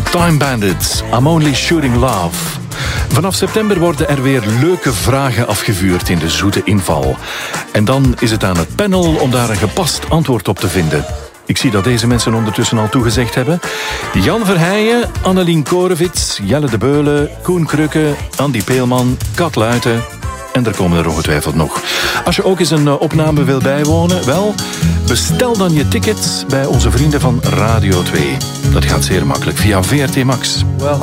Time Bandits, I'm Only Shooting Love. Vanaf september worden er weer leuke vragen afgevuurd in de zoete inval. En dan is het aan het panel om daar een gepast antwoord op te vinden. Ik zie dat deze mensen ondertussen al toegezegd hebben. Jan Verheijen, Annelien Korevits, Jelle de Beulen, Koen Krukke, Andy Peelman, Kat Luiten. En er komen er ongetwijfeld nog. Als je ook eens een opname wil bijwonen, wel, bestel dan je tickets bij onze vrienden van Radio 2. Dat gaat zeer makkelijk via VRT Max.